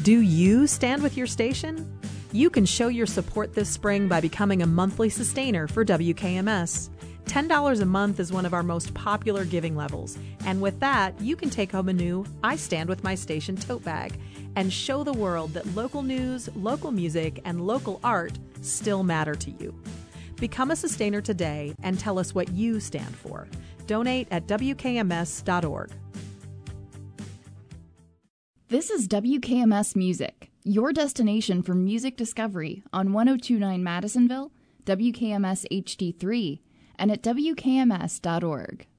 Do you stand with your station? You can show your support this spring by becoming a monthly sustainer for WKMS. $10 a month is one of our most popular giving levels, and with that, you can take home a new I Stand With My Station tote bag and show the world that local news, local music, and local art still matter to you. Become a sustainer today and tell us what you stand for. Donate at WKMS.org. This is WKMS Music, your destination for music discovery on 1029 Madisonville, WKMS HD3, and at WKMS.org.